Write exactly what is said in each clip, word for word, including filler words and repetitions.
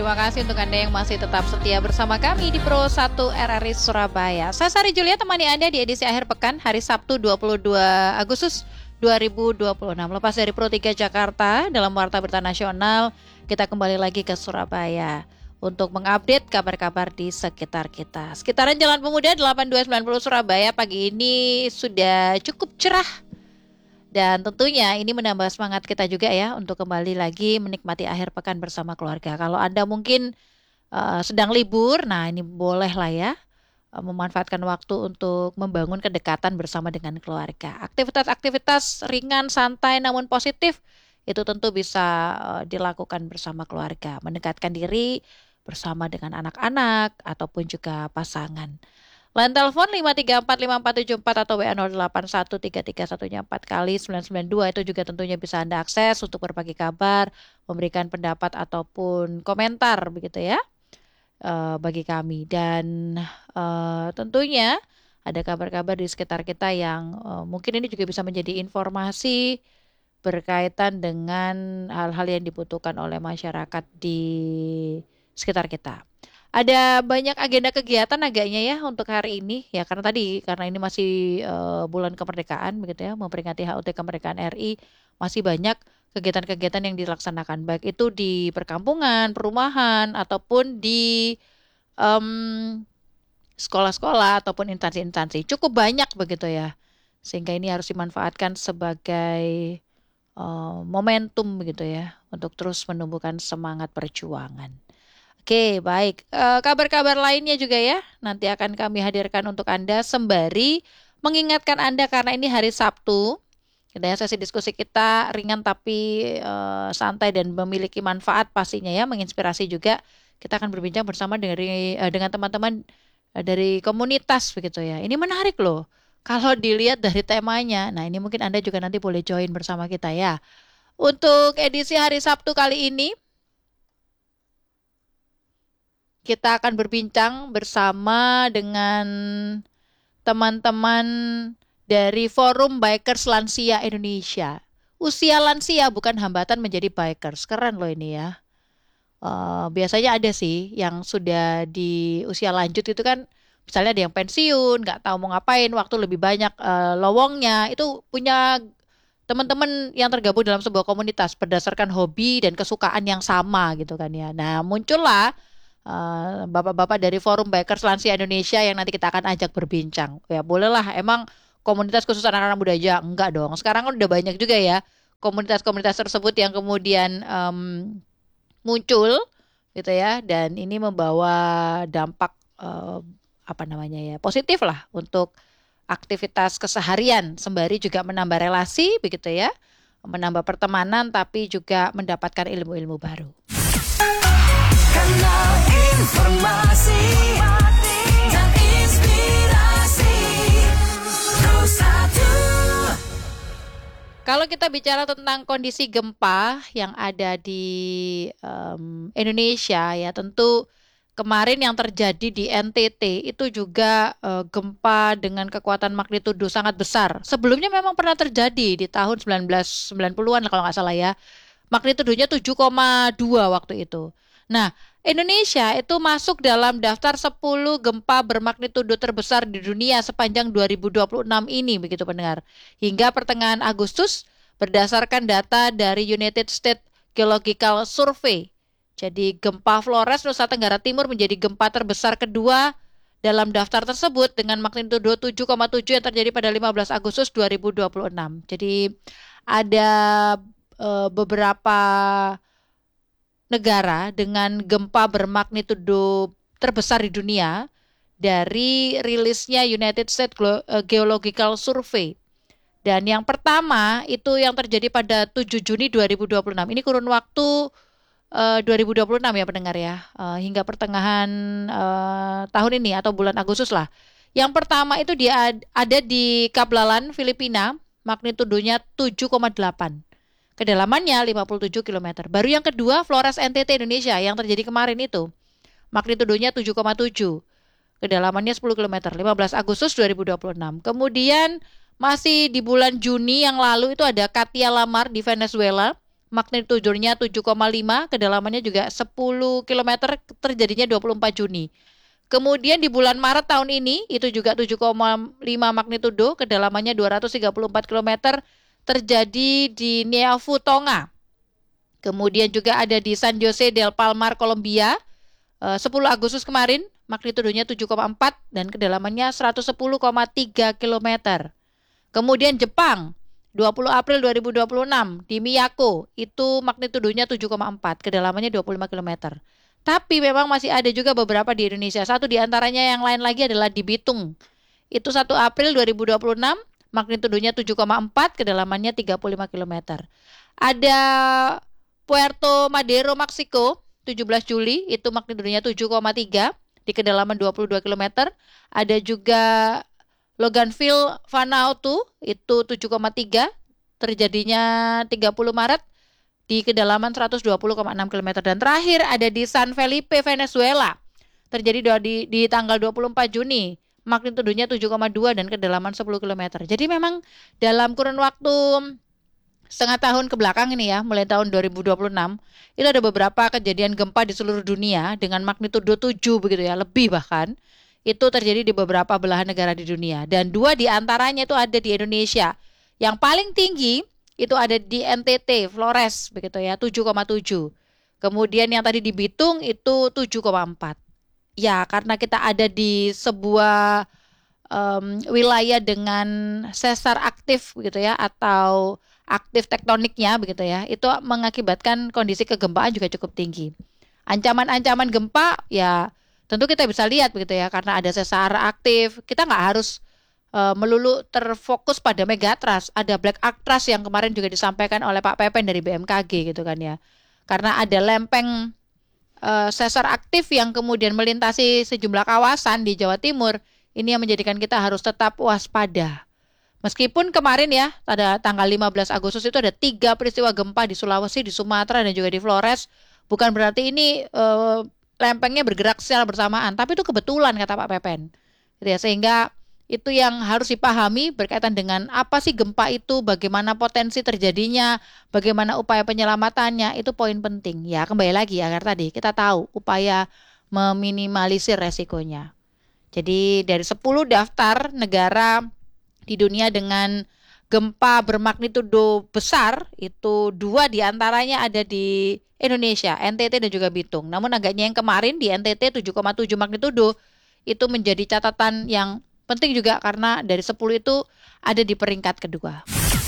terima kasih untuk Anda yang masih tetap setia bersama kami di Pro satu R R I Surabaya. Saya Sari Julia temani Anda di edisi akhir pekan hari Sabtu dua puluh dua Agustus dua ribu dua puluh enam. Lepas dari Pro tiga Jakarta dalam Warta Berita Nasional, kita kembali lagi ke Surabaya untuk mengupdate kabar-kabar di sekitar kita. Sekitaran Jalan Pemuda delapan dua sembilan nol Surabaya pagi ini sudah cukup cerah. Dan tentunya ini menambah semangat kita juga ya untuk kembali lagi menikmati akhir pekan bersama keluarga. Kalau Anda mungkin uh, sedang libur, nah ini boleh lah ya uh, memanfaatkan waktu untuk membangun kedekatan bersama dengan keluarga. Aktivitas-aktivitas ringan, santai namun positif itu tentu bisa uh, dilakukan bersama keluarga. Mendekatkan diri bersama dengan anak-anak ataupun juga pasangan. Line telepon lima tiga empat lima empat tujuh empat atau W A nol delapan satu tiga tiga satu empat kali sembilan sembilan dua itu juga tentunya bisa Anda akses untuk berbagi kabar, memberikan pendapat ataupun komentar begitu ya uh, bagi kami. Dan uh, tentunya ada kabar-kabar di sekitar kita yang uh, mungkin ini juga bisa menjadi informasi berkaitan dengan hal-hal yang dibutuhkan oleh masyarakat di sekitar kita. Ada banyak agenda kegiatan agaknya ya untuk hari ini ya, karena tadi karena ini masih uh, bulan kemerdekaan begitu ya, memperingati H U T kemerdekaan R I, masih banyak kegiatan-kegiatan yang dilaksanakan baik itu di perkampungan, perumahan ataupun di um, sekolah-sekolah ataupun instansi-instansi. Cukup banyak begitu ya. Sehingga ini harus dimanfaatkan sebagai uh, momentum begitu ya untuk terus menumbuhkan semangat perjuangan. Oke, baik. E, kabar-kabar lainnya juga ya, nanti akan kami hadirkan untuk Anda sembari mengingatkan Anda karena ini hari Sabtu. Kita ya, sesi diskusi kita ringan tapi e, santai dan memiliki manfaat pastinya ya, menginspirasi juga. Kita akan berbincang bersama dari, e, dengan teman-teman e, dari komunitas begitu ya. Ini menarik loh, kalau dilihat dari temanya. Nah ini mungkin Anda juga nanti boleh join bersama kita ya. Untuk edisi hari Sabtu kali ini, kita akan berbincang bersama dengan teman-teman dari Forum Bikers Lansia Indonesia. Usia lansia bukan hambatan menjadi bikers. Keren loh ini ya. Uh, biasanya ada sih yang sudah di usia lanjut itu kan, misalnya ada yang pensiun, nggak tahu mau ngapain, waktu lebih banyak uh, lowongnya, itu punya teman-teman yang tergabung dalam sebuah komunitas berdasarkan hobi dan kesukaan yang sama gitu kan ya. Nah muncullah Uh, bapak-bapak dari Forum Bikers Lansia Indonesia yang nanti kita akan ajak berbincang. Ya bolehlah, emang komunitas khusus anak-anak muda aja? Enggak dong. Sekarang kan udah banyak juga ya komunitas-komunitas tersebut yang kemudian um, muncul gitu ya. Dan ini membawa dampak uh, apa namanya ya, positif lah untuk aktivitas keseharian, sembari juga menambah relasi begitu ya, menambah pertemanan tapi juga mendapatkan ilmu-ilmu baru. Kanal informasi dan inspirasi Pro satu. Kalau kita bicara tentang kondisi gempa yang ada di um, Indonesia ya, tentu kemarin yang terjadi di N T T itu juga uh, gempa dengan kekuatan magnitudo sangat besar. Sebelumnya memang pernah terjadi di tahun sembilan belas sembilan puluhan kalau nggak salah ya. Magnitudonya tujuh koma dua waktu itu. Nah, Indonesia itu masuk dalam daftar sepuluh gempa bermagnitudo terbesar di dunia sepanjang dua ribu dua puluh enam ini begitu pendengar. Hingga pertengahan Agustus berdasarkan data dari United States Geological Survey. Jadi gempa Flores Nusa Tenggara Timur menjadi gempa terbesar kedua dalam daftar tersebut dengan magnitudo tujuh koma tujuh yang terjadi pada lima belas Agustus dua ribu dua puluh enam. Jadi ada e, beberapa negara dengan gempa bermagnitudo terbesar di dunia dari rilisnya United States Geological Survey. Dan yang pertama itu yang terjadi pada tujuh Juni dua ribu dua puluh enam. Ini kurun waktu uh, dua ribu dua puluh enam ya pendengar ya, uh, hingga pertengahan uh, tahun ini atau bulan Agustus lah. Yang pertama itu dia ada di Cablalan, Filipina, magnitudonya tujuh koma delapan. Kedalamannya lima puluh tujuh kilometer. Baru yang kedua Flores N T T Indonesia yang terjadi kemarin itu. Magnitudonya tujuh koma tujuh. Kedalamannya sepuluh kilometer. lima belas Agustus dua ribu dua puluh enam. Kemudian masih di bulan Juni yang lalu itu ada Katia Lamar di Venezuela. magnitudenya tujuh koma lima, kedalamannya juga sepuluh kilometer, terjadinya dua puluh empat Juni. Kemudian di bulan Maret tahun ini, itu juga tujuh koma lima magnitudo, kedalamannya dua ratus tiga puluh empat kilometer, terjadi di Niue, Tonga. Kemudian juga ada di San Jose del Palmar, Kolombia, sepuluh Agustus kemarin, magnitudonya tujuh koma empat dan kedalamannya seratus sepuluh koma tiga kilometer. Kemudian Jepang, dua puluh April dua ribu dua puluh enam, di Miyako, itu magnitudonya tujuh koma empat, kedalamannya dua puluh lima kilometer. Tapi memang masih ada juga beberapa di Indonesia. Satu di antaranya yang lain lagi adalah di Bitung. Itu satu April dua ribu dua puluh enam, magnitudonya tujuh koma empat, kedalamannya tiga puluh lima kilometer. Ada Puerto Madero, Meksiko, tujuh belas Juli, itu magnitudonya tujuh koma tiga, di kedalaman dua puluh dua kilometer. Ada juga Loganville, Vanuatu, itu tujuh koma tiga, terjadinya tiga puluh Maret, di kedalaman seratus dua puluh koma enam kilometer. Dan terakhir ada di San Felipe, Venezuela, terjadi di, di tanggal dua puluh empat Juni, magnitudonya tujuh koma dua dan kedalaman sepuluh kilometer. Jadi memang dalam kurun waktu setengah tahun ke belakang ini ya, mulai tahun dua ribu dua puluh enam, itu ada beberapa kejadian gempa di seluruh dunia dengan magnitudo tujuh begitu ya, lebih bahkan. Itu terjadi di beberapa belahan negara di dunia. Dan dua di antaranya itu ada di Indonesia. Yang paling tinggi itu ada di N T T, Flores begitu ya, tujuh koma tujuh. Kemudian yang tadi di Bitung itu tujuh koma empat. Ya, karena kita ada di sebuah um, wilayah dengan sesar aktif begitu ya, atau aktif tektoniknya begitu ya, itu mengakibatkan kondisi kegempaan juga cukup tinggi. Ancaman-ancaman gempa ya tentu kita bisa lihat begitu ya, karena ada sesar aktif. Kita nggak harus uh, melulu terfokus pada megatrust. Ada black arc trust yang kemarin juga disampaikan oleh Pak Pepen dari B M K G gitu kan ya. Karena ada lempeng uh, sesar aktif yang kemudian melintasi sejumlah kawasan di Jawa Timur. Ini yang menjadikan kita harus tetap waspada. Meskipun kemarin ya, pada tanggal lima belas Agustus itu ada tiga peristiwa gempa di Sulawesi, di Sumatera, dan juga di Flores. Bukan berarti ini uh, lempengnya bergerak secara bersamaan, tapi itu kebetulan kata Pak Pepen. Gitu ya, sehingga itu yang harus dipahami berkaitan dengan apa sih gempa itu, bagaimana potensi terjadinya, bagaimana upaya penyelamatannya, itu poin penting. Ya kembali lagi agar tadi kita tahu upaya meminimalisir resikonya. Jadi dari sepuluh daftar negara di dunia dengan gempa bermagnitudo besar, itu dua diantaranya ada di Indonesia, N T T dan juga Bitung. Namun agaknya yang kemarin di N T T tujuh koma tujuh magnitudo itu menjadi catatan yang penting juga karena dari sepuluh itu ada di peringkat kedua.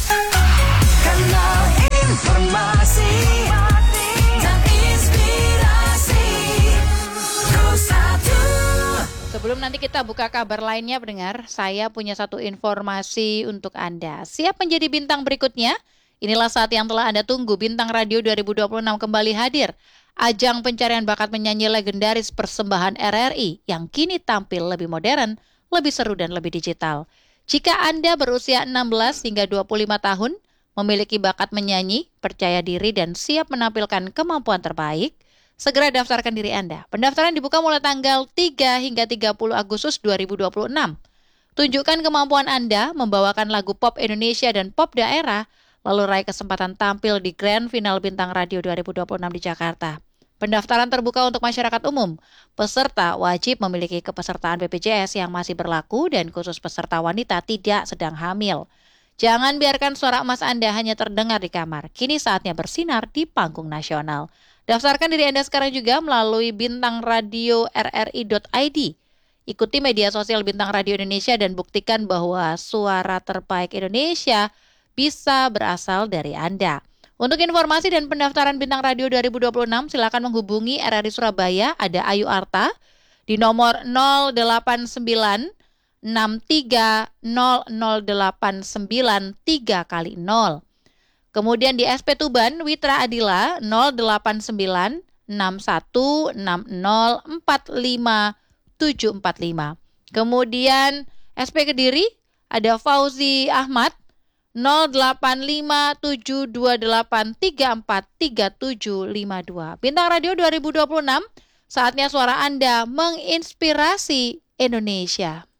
Kanal informasi dan inspirasi Terus satu. Sebelum nanti kita buka kabar lainnya pendengar, saya punya satu informasi untuk Anda. Siap menjadi bintang berikutnya? Inilah saat yang telah Anda tunggu. Bintang Radio dua ribu dua puluh enam kembali hadir. Ajang pencarian bakat penyanyi legendaris persembahan R R I yang kini tampil lebih modern, lebih seru dan lebih digital. Jika Anda berusia enam belas hingga dua puluh lima tahun, memiliki bakat menyanyi, percaya diri dan siap menampilkan kemampuan terbaik, segera daftarkan diri Anda. Pendaftaran dibuka mulai tanggal tiga hingga tiga puluh Agustus dua ribu dua puluh enam. Tunjukkan kemampuan Anda membawakan lagu pop Indonesia dan pop daerah, lalu raih kesempatan tampil di Grand Final Bintang Radio dua ribu dua puluh enam di Jakarta. Pendaftaran terbuka untuk masyarakat umum. Peserta wajib memiliki kepesertaan B P J S yang masih berlaku dan khusus peserta wanita tidak sedang hamil. Jangan biarkan suara emas Anda hanya terdengar di kamar. Kini saatnya bersinar di panggung nasional. Daftarkan diri Anda sekarang juga melalui bintang radio r r i dot i d. Ikuti media sosial Bintang Radio Indonesia dan buktikan bahwa suara terbaik Indonesia bisa berasal dari Anda. Untuk informasi dan pendaftaran Bintang Radio dua ribu dua puluh enam, silakan menghubungi R R I Surabaya, ada Ayu Arta, di nomor nol delapan sembilan enam tiga nol nol delapan sembilan tiga kali nol. Kemudian di S P Tuban, Witra Adila nol delapan sembilan enam satu enam nol empat lima tujuh empat lima. Kemudian S P Kediri ada Fauzi Ahmad nol delapan lima tujuh dua delapan tiga empat tiga tujuh lima dua. Bintang Radio dua ribu dua puluh enam, saatnya suara Anda menginspirasi Indonesia.